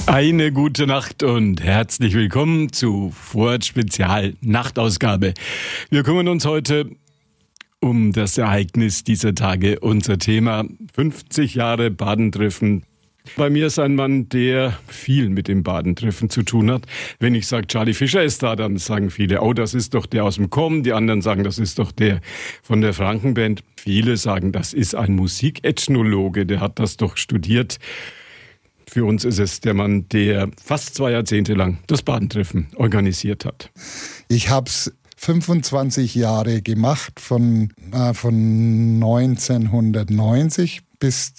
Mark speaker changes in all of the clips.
Speaker 1: Eine gute Nacht und herzlich willkommen zu Furt Spezial Nachtausgabe. Wir kümmern uns heute um das Ereignis dieser Tage. Unser Thema 50 Jahre Badentreffen. Bei mir ist ein Mann, der viel mit dem Badentreffen zu tun hat. Wenn ich sage, Charlie Fischer ist da, dann sagen viele, oh, das ist doch der aus dem Com. Die anderen sagen, das ist doch der von der Frankenband. Viele sagen, das ist ein Musikethnologe, der hat das doch studiert. Für uns ist es der Mann, der fast 2 Jahrzehnte lang das Badentreffen organisiert hat.
Speaker 2: Ich habe es 25 Jahre gemacht, von 1990 bis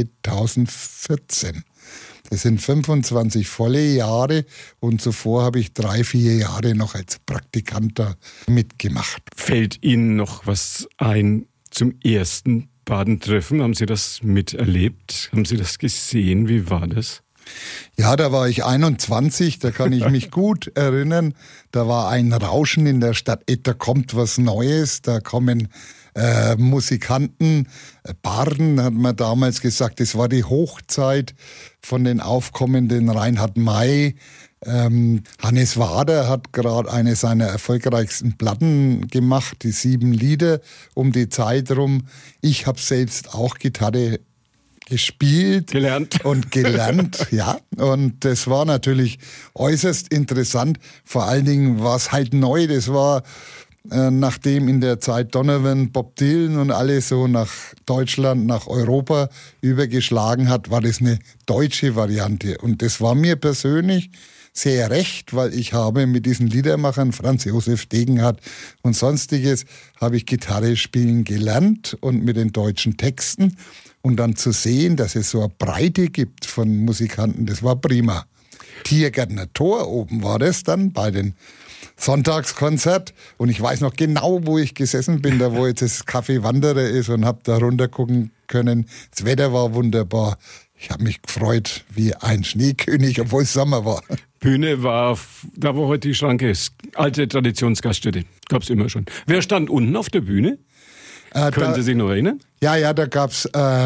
Speaker 2: 2014. Das sind 25 volle Jahre und zuvor habe ich 3-4 Jahre noch als Praktikant da mitgemacht.
Speaker 1: Fällt Ihnen noch was ein zum ersten Badentreffen? Haben Sie das miterlebt? Haben Sie das gesehen? Wie war das?
Speaker 2: Ja, da war ich 21, da kann ich mich gut erinnern. Da war ein Rauschen in der Stadt, da kommt was Neues, da kommen Musikanten, Barden hat man damals gesagt, das war die Hochzeit von den aufkommenden Reinhard May. Hannes Wader hat gerade eine seiner erfolgreichsten Platten gemacht, die 7 Lieder um die Zeit rum. Ich habe selbst auch Gitarre gespielt und gelernt, ja. Und das war natürlich äußerst interessant. Vor allen Dingen war es halt neu. Das war, nachdem in der Zeit Donovan, Bob Dylan und alle so nach Deutschland, nach Europa übergeschlagen hat, war das eine deutsche Variante. Und das war mir persönlich sehr recht, weil ich habe mit diesen Liedermachern, Franz Josef Degenhardt und sonstiges, habe ich Gitarre spielen gelernt und mit den deutschen Texten. Und dann zu sehen, dass es so eine Breite gibt von Musikanten, das war prima. Tiergärtner Tor oben war das dann bei den Sonntagskonzert. Und ich weiß noch genau, wo ich gesessen bin, da wo jetzt das Café Wanderer ist und habe da runter gucken können. Das Wetter war wunderbar. Ich habe mich gefreut wie ein Schneekönig, obwohl es Sommer war.
Speaker 1: Bühne war da, wo heute die Schranke ist. Alte Traditionsgaststätte. Gab's immer schon. Wer stand unten auf der Bühne? Können Sie sich noch erinnern?
Speaker 2: Ja, da gab's,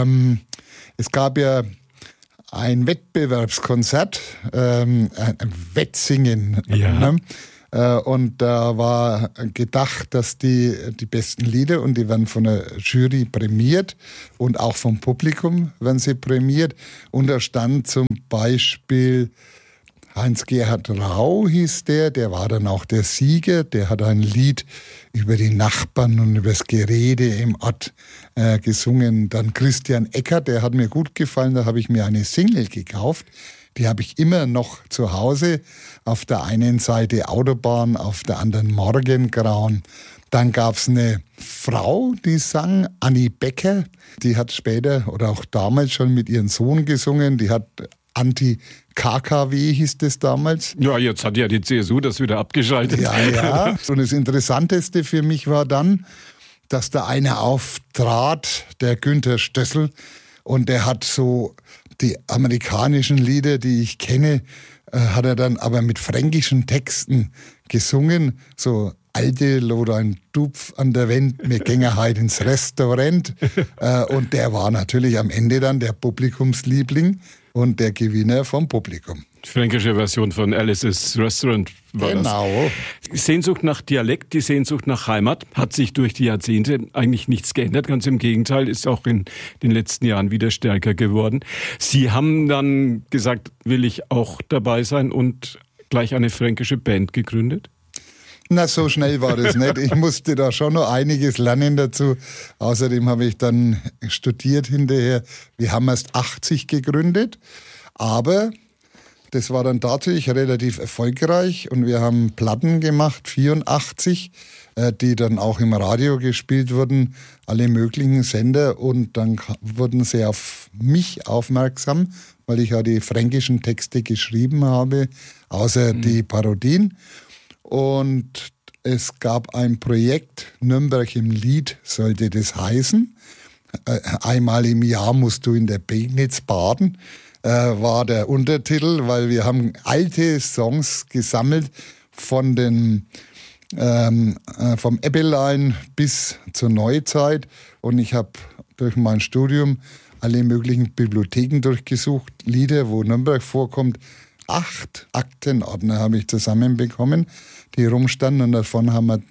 Speaker 2: es gab ja ein Wettbewerbskonzert, ein Wettsingen.
Speaker 1: Ja.
Speaker 2: Ne? Und da war gedacht, dass die besten Lieder, und die werden von der Jury prämiert und auch vom Publikum werden sie prämiert. Und da stand zum Beispiel Heinz-Gerhard Rau hieß der war dann auch der Sieger, der hat ein Lied über die Nachbarn und über das Gerede im Ort gesungen. Dann Christian Eckert, der hat mir gut gefallen, da habe ich mir eine Single gekauft. Die habe ich immer noch zu Hause. Auf der einen Seite Autobahn, auf der anderen Morgengrauen. Dann gab es eine Frau, die sang, Annie Becker. Die hat später oder auch damals schon mit ihrem Sohn gesungen. Die hat Anti-KKW hieß das damals.
Speaker 1: Ja, jetzt hat ja die CSU das wieder abgeschaltet.
Speaker 2: Ja. Und das Interessanteste für mich war dann, dass da einer auftrat, der Günther Stössel. Und der hat so die amerikanischen Lieder, die ich kenne, hat er dann aber mit fränkischen Texten gesungen. So alte Lodein Dupf an der Wand, mir gänge heut ins Restaurant. Und der war natürlich am Ende dann der Publikumsliebling und der Gewinner vom Publikum.
Speaker 1: Die fränkische Version von Alice's Restaurant war
Speaker 2: genau.
Speaker 1: Das. Die Sehnsucht nach Dialekt, die Sehnsucht nach Heimat hat sich durch die Jahrzehnte eigentlich nichts geändert. Ganz im Gegenteil, ist auch in den letzten Jahren wieder stärker geworden. Sie haben dann gesagt, will ich auch dabei sein und gleich eine fränkische Band gegründet?
Speaker 2: Na, so schnell war das nicht. Ich musste da schon noch einiges lernen dazu. Außerdem habe ich dann studiert hinterher. Wir haben erst 80 gegründet, aber das war dann tatsächlich relativ erfolgreich und wir haben Platten gemacht, 84, die dann auch im Radio gespielt wurden, alle möglichen Sender, und dann wurden sie auf mich aufmerksam, weil ich ja die fränkischen Texte geschrieben habe, außer die Parodien. Und es gab ein Projekt, Nürnberg im Lied sollte das heißen. Einmal im Jahr musst du in der Pegnitz baden, war der Untertitel, weil wir haben alte Songs gesammelt von vom Ebbelein bis zur Neuzeit, und ich habe durch mein Studium alle möglichen Bibliotheken durchgesucht, Lieder, wo Nürnberg vorkommt, 8 Aktenordner habe ich zusammenbekommen, die rumstanden, und davon haben wir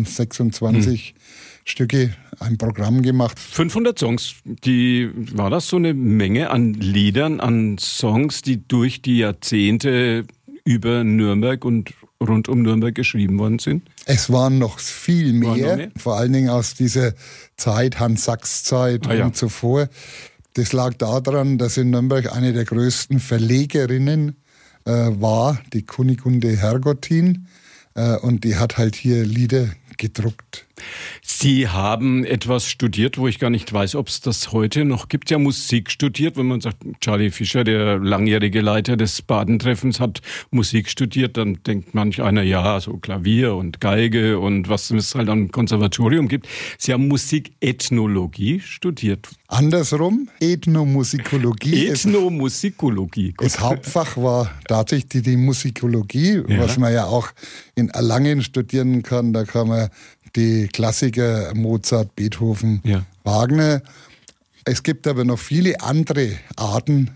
Speaker 2: 26 Stücke, ein Programm gemacht.
Speaker 1: 500 Songs, war das so eine Menge an Liedern, an Songs, die durch die Jahrzehnte über Nürnberg und rund um Nürnberg geschrieben worden sind?
Speaker 2: Es waren noch viel mehr, vor allen Dingen aus dieser Zeit, Hans-Sachs-Zeit und zuvor. Das lag daran, dass in Nürnberg eine der größten Verlegerinnen war, die Kunigunde Hergottin, und die hat halt hier Lieder gedruckt.
Speaker 1: Sie haben etwas studiert, wo ich gar nicht weiß, ob es das heute noch gibt. Ja, Musik studiert, wenn man sagt, Charlie Fischer, der langjährige Leiter des Badentreffens, hat Musik studiert, dann denkt manch einer, ja, so Klavier und Geige und was es halt am Konservatorium gibt. Sie haben Musikethnologie studiert.
Speaker 2: Andersrum, Ethnomusikologie.
Speaker 1: Ethnomusikologie.
Speaker 2: Das Hauptfach war tatsächlich die Musikologie, was man ja auch in Erlangen studieren kann. Da kann man die Klassiker Mozart, Beethoven, Wagner. Es gibt aber noch viele andere Arten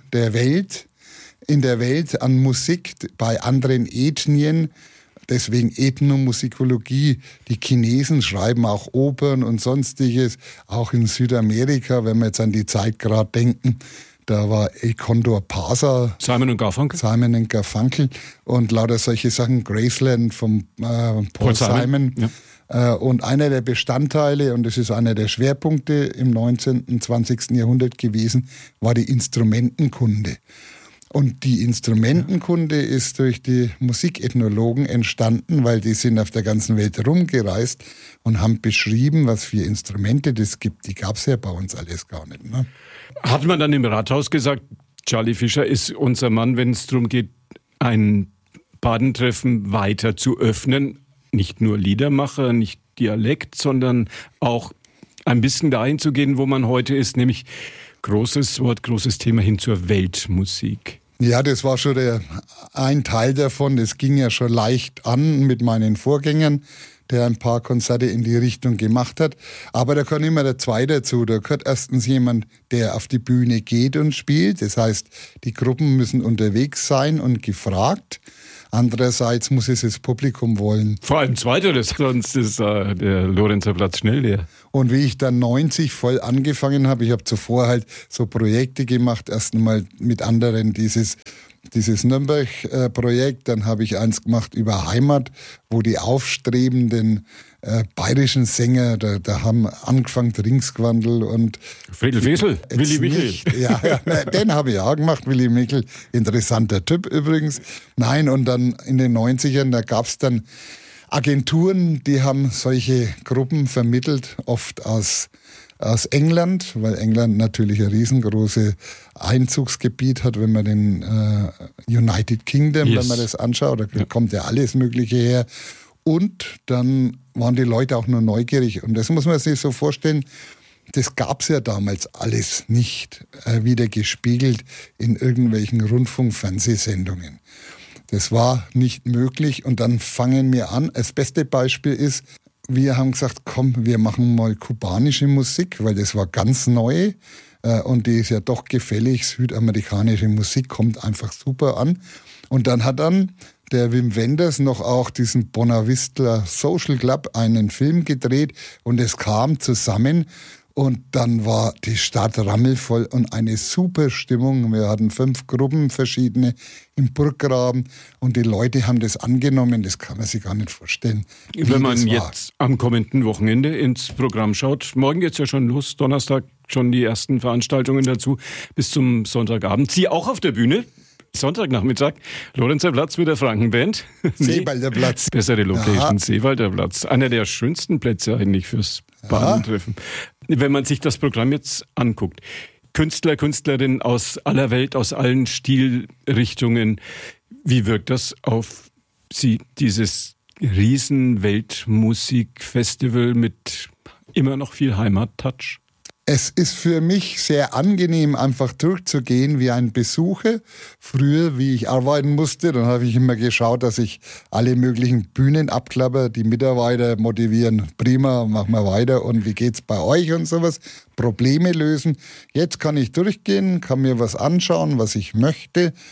Speaker 2: in der Welt an Musik bei anderen Ethnien. Deswegen Ethnomusikologie. Die Chinesen schreiben auch Opern und Sonstiges, auch in Südamerika, wenn wir jetzt an die Zeit gerade denken. Da war El Condor Pasa.
Speaker 1: Simon und
Speaker 2: Garfunkel. Und lauter solche Sachen. Graceland vom Paul Simon. Ja. Und einer der Bestandteile, und das ist einer der Schwerpunkte im 19. und 20. Jahrhundert gewesen, war die Instrumentenkunde. Und die Instrumentenkunde ist durch die Musikethnologen entstanden, weil die sind auf der ganzen Welt rumgereist und haben beschrieben, was für Instrumente das gibt. Die gab es ja bei uns alles gar nicht. Ne?
Speaker 1: Hat man dann im Rathaus gesagt, Charlie Fischer ist unser Mann, wenn es darum geht, ein Badentreffen weiter zu öffnen? Nicht nur Liedermacher, nicht Dialekt, sondern auch ein bisschen dahin zu gehen, wo man heute ist, nämlich großes Wort, großes Thema hin zur Weltmusik.
Speaker 2: Ja, das war schon ein Teil davon. Das ging ja schon leicht an mit meinen Vorgängern, der ein paar Konzerte in die Richtung gemacht hat. Aber da kann immer der Zweite dazu. Da gehört erstens jemand, der auf die Bühne geht und spielt. Das heißt, die Gruppen müssen unterwegs sein und gefragt. Andererseits muss es das Publikum wollen.
Speaker 1: Vor allem Zweiteres, sonst ist der Lorenzer Platz schnell leer.
Speaker 2: Und wie ich dann 90 voll angefangen habe, ich habe zuvor halt so Projekte gemacht, erst einmal mit anderen dieses Nürnberg-Projekt, dann habe ich eins gemacht über Heimat, wo die aufstrebenden bayerischen Sänger, da haben angefangen Ringsquandl und
Speaker 1: Friedel Wesel, Willi Michel.
Speaker 2: Ja, den habe ich auch gemacht, Willi Michel, interessanter Typ übrigens. Nein, und dann in den 90ern, da gab es dann Agenturen, die haben solche Gruppen vermittelt, oft aus England, weil England natürlich ein riesengroßes Einzugsgebiet hat, wenn man den United Kingdom, wenn man das anschaut, da kommt ja alles Mögliche her. Und dann waren die Leute auch nur neugierig. Und das muss man sich so vorstellen, das gab es ja damals alles nicht wieder gespiegelt in irgendwelchen Rundfunk-Fernsehsendungen. Das war nicht möglich. Und dann fangen wir an. Das beste Beispiel ist, wir haben gesagt, komm, wir machen mal kubanische Musik, weil das war ganz neu. Und die ist ja doch gefällig. Südamerikanische Musik kommt einfach super an. Und dann hat der Wim Wenders noch auch diesen Bonavista Social Club einen Film gedreht und es kam zusammen und dann war die Stadt rammelvoll und eine super Stimmung. Wir hatten 5 Gruppen verschiedene im Burggraben und die Leute haben das angenommen, das kann man sich gar nicht vorstellen.
Speaker 1: Wenn man jetzt am kommenden Wochenende ins Programm schaut, morgen geht's ja schon los, Donnerstag schon die ersten Veranstaltungen dazu, bis zum Sonntagabend. Sie auch auf der Bühne? Sonntagnachmittag, Lorenzer Platz mit der Frankenband.
Speaker 2: Seewalder Platz.
Speaker 1: Bessere Location, Seewalder Platz. Einer der schönsten Plätze eigentlich fürs Badentreffen. Wenn man sich das Programm jetzt anguckt, Künstler, Künstlerinnen aus aller Welt, aus allen Stilrichtungen, wie wirkt das auf Sie, dieses riesen Weltmusikfestival mit immer noch viel Heimat-Touch?
Speaker 2: Es ist für mich sehr angenehm, einfach durchzugehen wie ein Besucher. Früher, wie ich arbeiten musste, dann habe ich immer geschaut, dass ich alle möglichen Bühnen abklappe, die Mitarbeiter motivieren, prima, machen wir weiter und wie geht's bei euch und sowas, Probleme lösen. Jetzt kann ich durchgehen, kann mir was anschauen, was ich möchte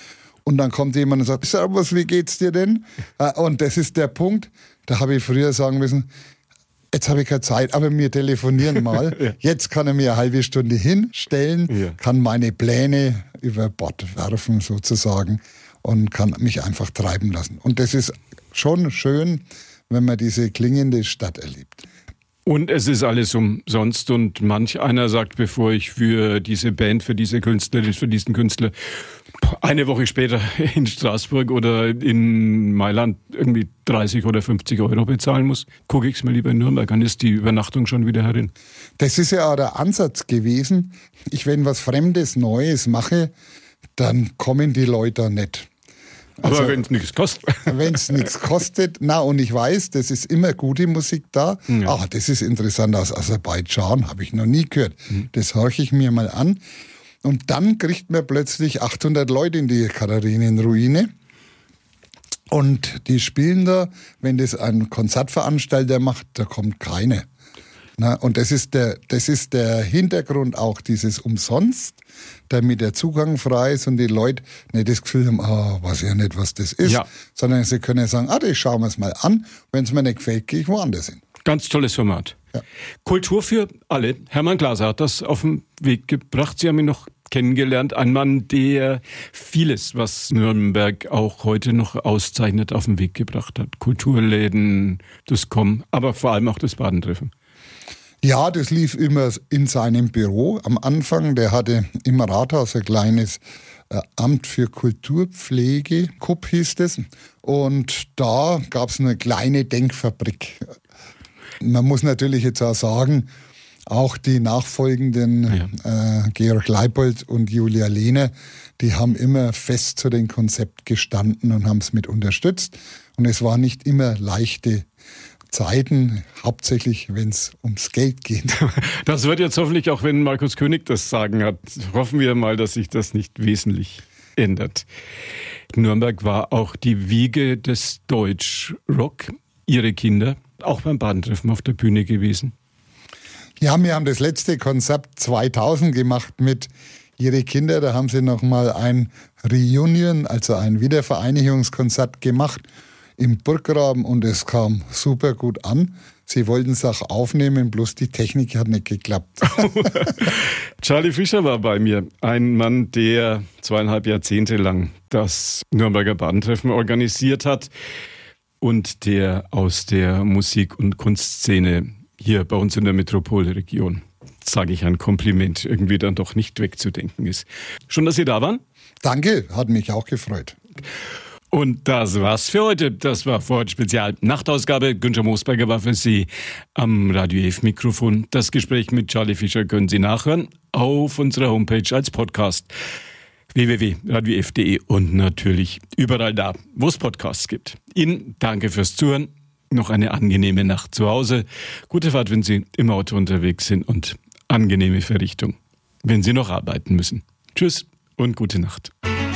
Speaker 2: Und dann kommt jemand und sagt, Servus, wie geht's dir denn? Und das ist der Punkt, da habe ich früher sagen müssen, jetzt habe ich keine Zeit, aber wir telefonieren mal. Ja. Jetzt kann er mir eine halbe Stunde hinstellen, kann meine Pläne über Bord werfen sozusagen und kann mich einfach treiben lassen. Und das ist schon schön, wenn man diese klingende Stadt erlebt.
Speaker 1: Und es ist alles umsonst und manch einer sagt, bevor ich für diese Band, für diese Künstlerin, für diesen Künstler eine Woche später in Straßburg oder in Mailand irgendwie 30 oder 50 Euro bezahlen muss, gucke ich es mir lieber in Nürnberg an, ist die Übernachtung schon wieder herin.
Speaker 2: Das ist ja auch der Ansatz gewesen. Wenn was Fremdes, Neues mache, dann kommen die Leute da nicht.
Speaker 1: Also, aber wenn es nichts kostet.
Speaker 2: Wenn es nichts kostet. Und ich weiß, das ist immer gute Musik da. Ja. Das ist interessant, aus Aserbaidschan, habe ich noch nie gehört. Das horche ich mir mal an. Und dann kriegt man plötzlich 800 Leute in die Katharinenruine. Und die spielen da, wenn das ein Konzertveranstalter macht, da kommt keine. Und das ist der Hintergrund auch dieses Umsonst, damit der Zugang frei ist und die Leute nicht das Gefühl haben, weiß ja nicht, was das ist, sondern sie können ja sagen, das schauen wir es mal an, wenn es mir nicht gefällt, gehe ich woanders hin.
Speaker 1: Ganz tolles Format. Ja. Kultur für alle. Hermann Glaser hat das auf den Weg gebracht. Sie haben ihn noch kennengelernt. Ein Mann, der vieles, was Nürnberg auch heute noch auszeichnet, auf den Weg gebracht hat. Kulturläden, das Kommen, aber vor allem auch das Badentreffen.
Speaker 2: Ja, das lief immer in seinem Büro. Am Anfang, der hatte im Rathaus ein kleines Amt für Kulturpflege, KUP hieß es. Und da gab es eine kleine Denkfabrik. Man muss natürlich jetzt auch sagen, auch die nachfolgenden Georg Leipold und Julia Lehner, die haben immer fest zu dem Konzept gestanden und haben es mit unterstützt. Und es war nicht immer leichte Zeiten, hauptsächlich wenn es ums Geld geht.
Speaker 1: Das wird jetzt hoffentlich auch, wenn Markus König das Sagen hat, hoffen wir mal, dass sich das nicht wesentlich ändert. Nürnberg war auch die Wiege des Deutschrock. Ihre Kinder auch beim Badentreffen auf der Bühne gewesen?
Speaker 2: Ja, wir haben das letzte Konzert 2000 gemacht mit Ihre Kinder. Da haben sie nochmal ein Reunion, also ein Wiedervereinigungskonzert gemacht im Burggraben und es kam super gut an. Sie wollten es auch aufnehmen, bloß die Technik hat nicht geklappt.
Speaker 1: Charlie Fischer war bei mir, ein Mann, der 2,5 Jahrzehnte lang das Nürnberger Badentreffen organisiert hat und der aus der Musik- und Kunstszene hier bei uns in der Metropolregion, sage ich ein Kompliment, irgendwie dann doch nicht wegzudenken ist. Schön, dass Sie da waren.
Speaker 2: Danke, hat mich auch gefreut.
Speaker 1: Und das war's für heute. Das war Vorort Spezial Nachtausgabe. Günther Moosberger war für Sie am Radio F Mikrofon. Das Gespräch mit Charlie Fischer können Sie nachhören auf unserer Homepage als Podcast www.radiof.de und natürlich überall da, wo es Podcasts gibt. Ihnen danke fürs Zuhören. Noch eine angenehme Nacht zu Hause. Gute Fahrt, wenn Sie im Auto unterwegs sind und angenehme Verrichtung, wenn Sie noch arbeiten müssen. Tschüss und gute Nacht.